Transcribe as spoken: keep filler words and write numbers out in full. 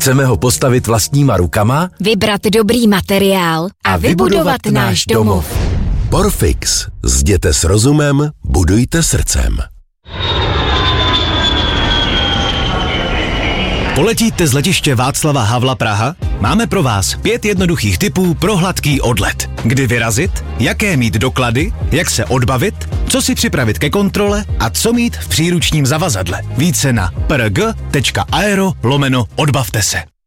Chceme ho postavit vlastníma rukama, vybrat dobrý materiál a, a vybudovat náš domov. Porfix. Zděte s rozumem, budujte srdcem. Poletíte z letiště Václava Havla Praha? Máme pro vás pět jednoduchých tipů pro hladký odlet. Kdy vyrazit, jaké mít doklady, jak se odbavit, co si připravit ke kontrole a co mít v příručním zavazadle. Více na prg tečka aero lomeno odbavte se.